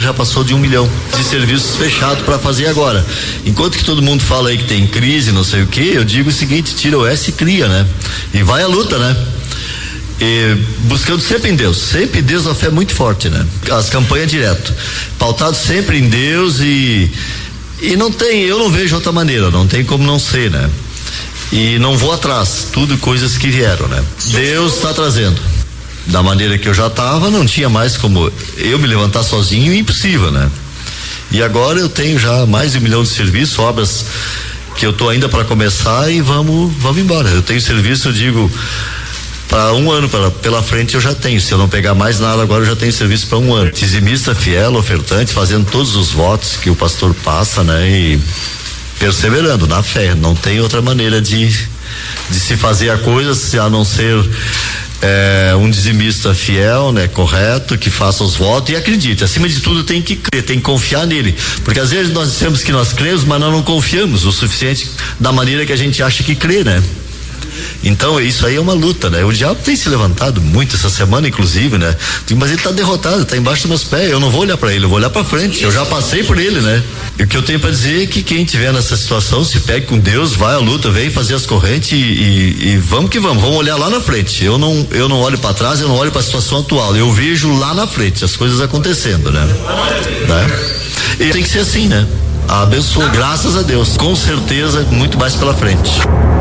já passou de 1 milhão de serviços fechados para fazer agora. Enquanto que todo mundo fala aí que tem crise, não sei o que, eu digo o seguinte: tira o S e cria, né? E vai à luta, né? E buscando sempre em Deus a fé é muito forte, né? As campanhas direto, pautado sempre em Deus e não tem, eu não vejo outra maneira, não tem como não ser, né? E não vou atrás, tudo coisas que vieram, né? Deus está trazendo. Da maneira que eu já estava, não tinha mais como eu me levantar sozinho, impossível, né? E agora eu tenho já mais de 1 milhão de serviços, obras que eu tô ainda para começar e vamos embora. Eu tenho serviço, eu digo, para 1 ano pela frente eu já tenho. Se eu não pegar mais nada agora, eu já tenho serviço para 1 ano. Dizimista fiel, ofertante, fazendo todos os votos que o pastor passa, né? E perseverando na fé. Não tem outra maneira de se fazer a coisa a não ser um dizimista fiel, né? Correto, que faça os votos e acredite. Acima de tudo tem que crer, tem que confiar nele, porque às vezes nós dizemos que nós cremos, mas nós não confiamos o suficiente da maneira que a gente acha que crê, né? Então isso aí é uma luta, né? O diabo tem se levantado muito essa semana, inclusive, né? Mas ele tá derrotado, tá embaixo dos meus pés. Eu não vou olhar para ele, eu vou olhar para frente. Eu já passei por ele, né? E o que eu tenho para dizer é que quem tiver nessa situação se pegue com Deus, vai à luta, vem fazer as correntes e vamos que vamos olhar lá na frente. Eu não olho para trás, eu não olho para a situação atual. Eu vejo lá na frente as coisas acontecendo, né? E tem que ser assim, né? Abençoa, graças a Deus. Com certeza, muito mais pela frente.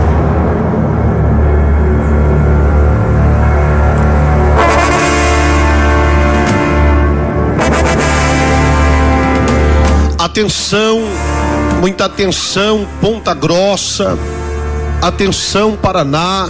Atenção, muita atenção, Ponta Grossa, atenção, Paraná,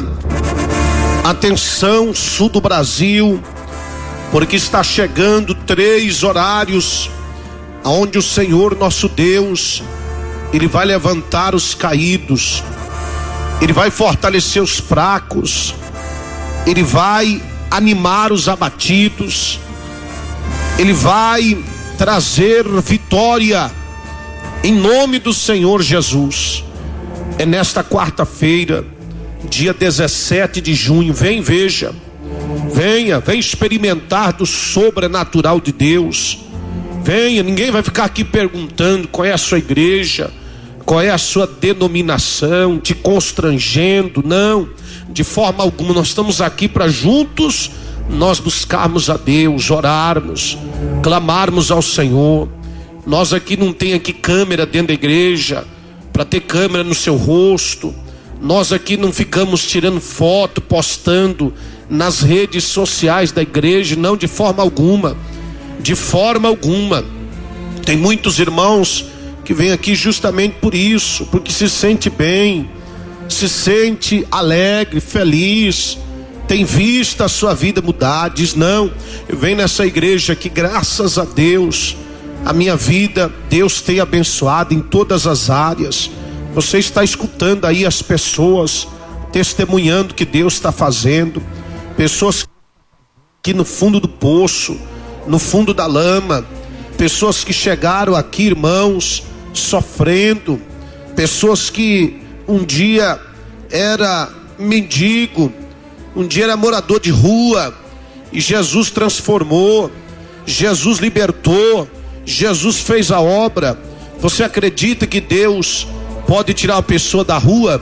atenção, sul do Brasil, porque está chegando 3 horários onde o Senhor nosso Deus, Ele vai levantar os caídos, Ele vai fortalecer os fracos, Ele vai animar os abatidos, Ele vai trazer vitória em nome do Senhor Jesus. É nesta quarta-feira, dia 17 de junho. Vem, veja, vem experimentar do sobrenatural de Deus. Venha, ninguém vai ficar aqui perguntando qual é a sua igreja, qual é a sua denominação, te constrangendo. Não, de forma alguma. Nós estamos aqui para juntos nós buscarmos a Deus, orarmos, clamarmos ao Senhor. Nós aqui não tem aqui câmera dentro da igreja para ter câmera no seu rosto. Nós aqui não ficamos tirando foto, postando nas redes sociais da igreja, não, de forma alguma. De forma alguma. Tem muitos irmãos que vêm aqui justamente por isso, porque se sente bem, se sente alegre, feliz, tem visto a sua vida mudar. Diz: não, eu venho nessa igreja que graças a Deus a minha vida Deus tem abençoado em todas as áreas. Você está escutando aí as pessoas testemunhando que Deus está fazendo, pessoas que no fundo do poço, no fundo da lama, pessoas que chegaram aqui, irmãos, sofrendo, pessoas que um dia era mendigo, um dia era morador de rua, e Jesus transformou, Jesus libertou, Jesus fez a obra. Você acredita que Deus pode tirar uma pessoa da rua?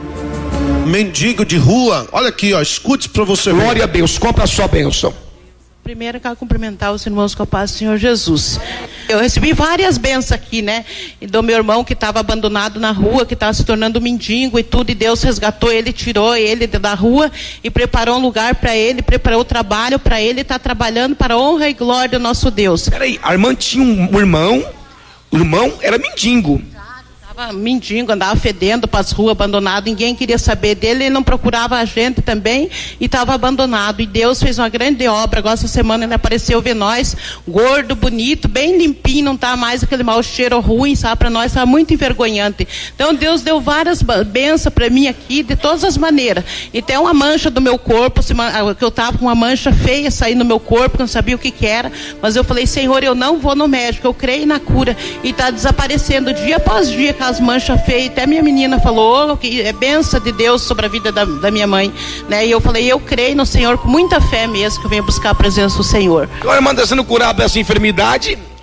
Mendigo de rua, olha aqui, ó, escute para você ver. Glória a Deus, compra a sua bênção. Primeiro eu quero cumprimentar os irmãos com a paz do Senhor Jesus. Eu recebi várias bênçãos aqui, né? E do meu irmão que estava abandonado na rua, que estava se tornando mendigo e tudo, e Deus resgatou ele, tirou ele da rua e preparou um lugar para ele, preparou o trabalho para ele, está trabalhando para a honra e glória do nosso Deus. Peraí, a irmã tinha um irmão, o irmão era mendigo. Mendigo, andava fedendo para as ruas, abandonado, ninguém queria saber dele, ele não procurava a gente também e estava abandonado, e Deus fez uma grande obra. Agora essa semana ele apareceu ver nós, gordo, bonito, bem limpinho, não tá mais aquele mau cheiro ruim, sabe, para nós estava muito envergonhante. Então Deus deu várias bênçãos para mim aqui, de todas as maneiras, e tem uma mancha do meu corpo, que eu estava com uma mancha feia saindo do meu corpo, que eu não sabia o que era, mas eu falei: Senhor, eu não vou no médico, eu creio na cura, e está desaparecendo dia após dia, as manchas feias. Até minha menina falou que é bênção de Deus sobre a vida da minha mãe, né? E eu falei: eu creio no Senhor com muita fé mesmo, que eu venho buscar a presença do Senhor. Agora, irmã, está sendo curada dessa enfermidade?